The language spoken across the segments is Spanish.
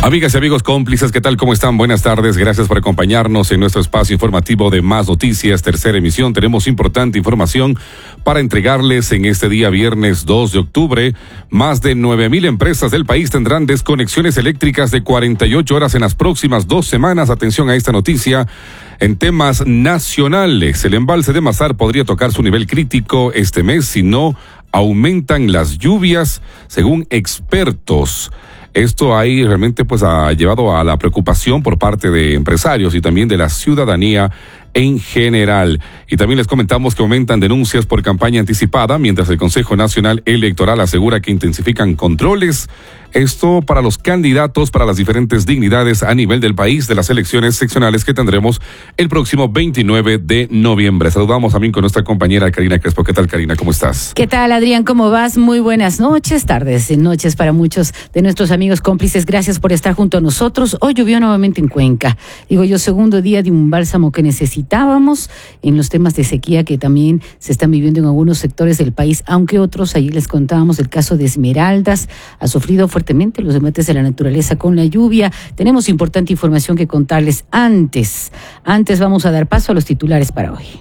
Amigas y amigos cómplices, ¿qué tal? ¿Cómo están? Buenas tardes. Gracias por acompañarnos en nuestro espacio informativo de Más Noticias, tercera emisión. Tenemos importante información para entregarles en este día viernes 2 de octubre. Más de 9,000 empresas del país tendrán desconexiones eléctricas de 48 horas en las próximas 2 semanas. Atención a esta noticia. En temas nacionales, el embalse de Mazar podría tocar su nivel crítico este mes si no aumentan las lluvias, según expertos. Esto ahí realmente ha llevado a la preocupación por parte de empresarios y también de la ciudadanía en general. Y también les comentamos que aumentan denuncias por campaña anticipada, mientras el Consejo Nacional Electoral asegura que intensifican controles. Esto para los candidatos para las diferentes dignidades a nivel del país de las elecciones seccionales que tendremos el próximo 29 de noviembre. Saludamos también con nuestra compañera Karina Crespo. ¿Qué tal, Karina? ¿Cómo estás? ¿Qué tal, Adrián? ¿Cómo vas? Muy buenas noches, tardes y noches para muchos de nuestros amigos cómplices. Gracias por estar junto a nosotros. Hoy llovió nuevamente en Cuenca. Digo yo, segundo día de un bálsamo que necesitábamos en los temas de sequía que también se están viviendo en algunos sectores del país, aunque otros, ayer les contábamos el caso de Esmeraldas, ha sufrido fuertemente los embates de la naturaleza con la lluvia. Tenemos importante información que contarles antes vamos a dar paso a los titulares para hoy.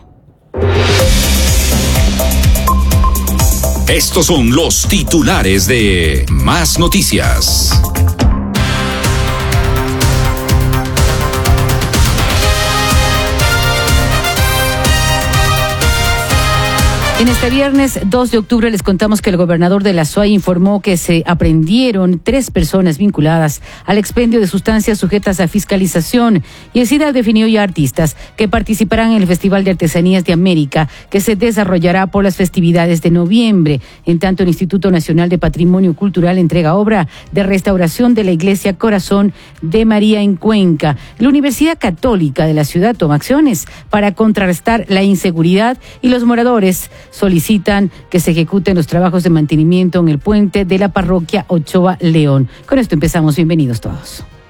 Estos son los titulares de Más Noticias. En este viernes 2 de octubre les contamos que el gobernador de la SUAY informó que se aprehendieron 3 personas vinculadas al expendio de sustancias sujetas a fiscalización, y el SIDA definió ya artistas que participarán en el Festival de Artesanías de América, que se desarrollará por las festividades de noviembre. En tanto, el Instituto Nacional de Patrimonio Cultural entrega obra de restauración de la Iglesia Corazón de María en Cuenca. La Universidad Católica de la ciudad toma acciones para contrarrestar la inseguridad, y los moradores solicitan que se ejecuten los trabajos de mantenimiento en el puente de la parroquia Ochoa León. Con esto empezamos. Bienvenidos todos.